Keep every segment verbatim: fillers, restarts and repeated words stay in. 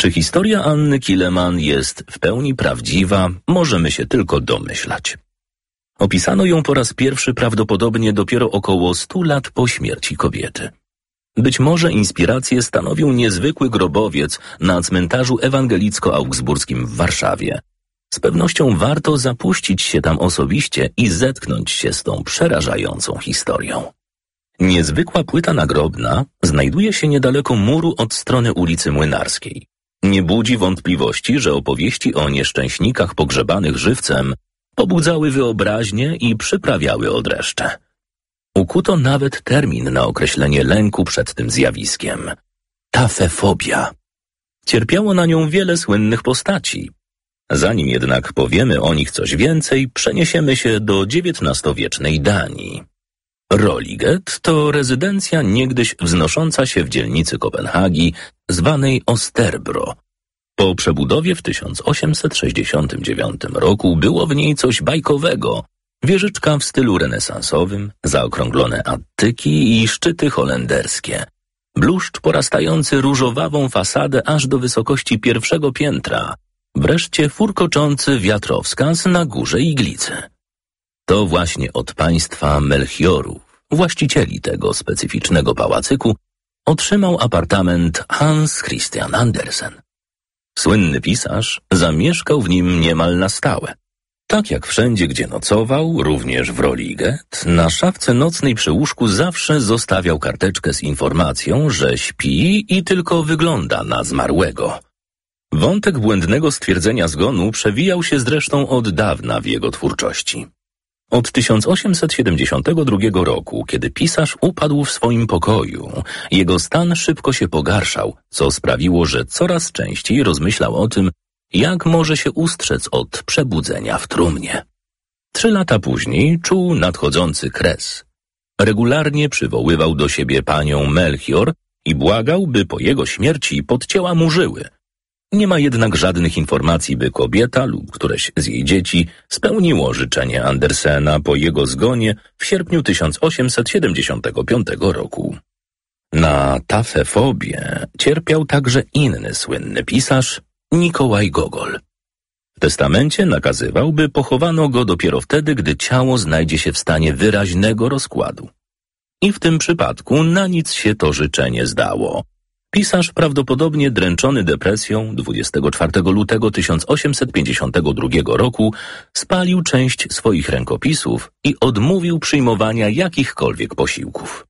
Czy historia Anny Killeman jest w pełni prawdziwa, możemy się tylko domyślać. Opisano ją po raz pierwszy prawdopodobnie dopiero około stu lat po śmierci kobiety. Być może inspirację stanowił niezwykły grobowiec na cmentarzu ewangelicko-augsburskim w Warszawie. Z pewnością warto zapuścić się tam osobiście i zetknąć się z tą przerażającą historią. Niezwykła płyta nagrobna znajduje się niedaleko muru od strony ulicy Młynarskiej. Nie budzi wątpliwości, że opowieści o nieszczęśnikach pogrzebanych żywcem pobudzały wyobraźnię i przyprawiały o dreszcze. Ukuto nawet termin na określenie lęku przed tym zjawiskiem. Tafefobia. Cierpiało na nią wiele słynnych postaci. Zanim jednak powiemy o nich coś więcej, przeniesiemy się do dziewiętnastowiecznej Danii. Roliget to rezydencja niegdyś wznosząca się w dzielnicy Kopenhagi, zwanej Osterbro. Po przebudowie w tysiąc osiemset sześćdziesiątym dziewiątym roku było w niej coś bajkowego. Wieżyczka w stylu renesansowym, zaokrąglone attyki i szczyty holenderskie. Bluszcz porastający różowawą fasadę aż do wysokości pierwszego piętra. Wreszcie furkoczący wiatrowskaz na górze iglicy. To właśnie od państwa Melchiorów, właścicieli tego specyficznego pałacyku, otrzymał apartament Hans Christian Andersen. Słynny pisarz zamieszkał w nim niemal na stałe. Tak jak wszędzie, gdzie nocował, również w Roliget, na szafce nocnej przy łóżku zawsze zostawiał karteczkę z informacją, że śpi i tylko wygląda na zmarłego. Wątek błędnego stwierdzenia zgonu przewijał się zresztą od dawna w jego twórczości. Od tysiąc osiemset siedemdziesiątego drugiego roku, kiedy pisarz upadł w swoim pokoju, jego stan szybko się pogarszał, co sprawiło, że coraz częściej rozmyślał o tym, jak może się ustrzec od przebudzenia w trumnie. Trzy lata później czuł nadchodzący kres. Regularnie przywoływał do siebie panią Melchior i błagał, by po jego śmierci podcięła mu żyły. Nie ma jednak żadnych informacji, by kobieta lub któreś z jej dzieci spełniło życzenie Andersena po jego zgonie w sierpniu tysiąc osiemset siedemdziesiątego piątego roku. Na tafefobię cierpiał także inny słynny pisarz, Nikołaj Gogol. W testamencie nakazywał, by pochowano go dopiero wtedy, gdy ciało znajdzie się w stanie wyraźnego rozkładu. I w tym przypadku na nic się to życzenie zdało. Pisarz, prawdopodobnie dręczony depresją, dwudziestego czwartego lutego tysiąc osiemset pięćdziesiątego drugiego roku spalił część swoich rękopisów i odmówił przyjmowania jakichkolwiek posiłków.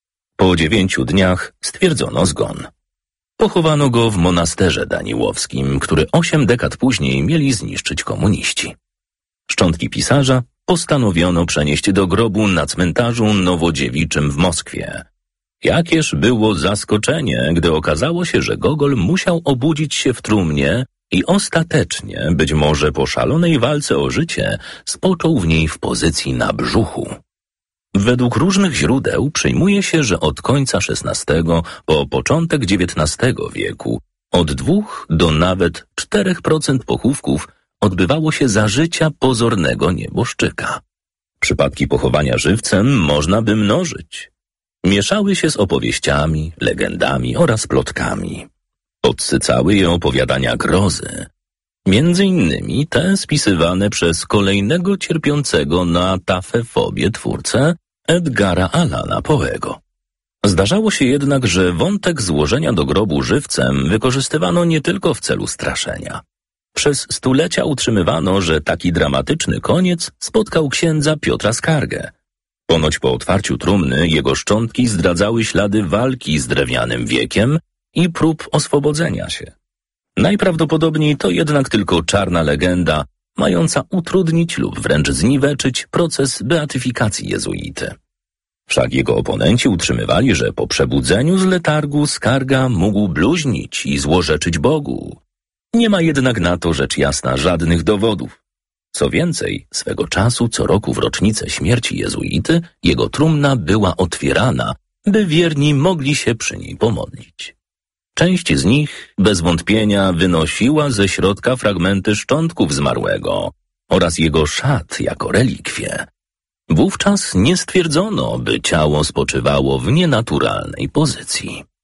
Po dziewięciu dniach stwierdzono zgon. Pochowano go w monasterze daniłowskim, który osiem dekad później mieli zniszczyć komuniści. Szczątki pisarza postanowiono przenieść do grobu na cmentarzu nowodziewiczym w Moskwie. Jakież było zaskoczenie, gdy okazało się, że Gogol musiał obudzić się w trumnie i ostatecznie, być może po szalonej walce o życie, spoczął w niej w pozycji na brzuchu. Według różnych źródeł przyjmuje się, że od końca szesnastego po początek dziewiętnastego wieku od dwóch do nawet czterech procent pochówków odbywało się za życia pozornego nieboszczyka. Przypadki pochowania żywcem można by mnożyć. Mieszały się z opowieściami, legendami oraz plotkami. Podsycały je opowiadania grozy. Między innymi te spisywane przez kolejnego cierpiącego na tafefobię twórcę Edgara Allana Poego. Zdarzało się jednak, że wątek złożenia do grobu żywcem wykorzystywano nie tylko w celu straszenia. Przez stulecia utrzymywano, że taki dramatyczny koniec spotkał księdza Piotra Skargę. Ponoć po otwarciu trumny jego szczątki zdradzały ślady walki z drewnianym wiekiem i prób oswobodzenia się. Najprawdopodobniej to jednak tylko czarna legenda, mająca utrudnić lub wręcz zniweczyć proces beatyfikacji jezuity. Wszak jego oponenci utrzymywali, że po przebudzeniu z letargu Skarga mógł bluźnić i złorzeczyć Bogu. Nie ma jednak na to rzecz jasna żadnych dowodów. Co więcej, swego czasu co roku w rocznicę śmierci jezuity jego trumna była otwierana, by wierni mogli się przy niej pomodlić. Część z nich bez wątpienia wynosiła ze środka fragmenty szczątków zmarłego oraz jego szat jako relikwie. Wówczas nie stwierdzono, by ciało spoczywało w nienaturalnej pozycji.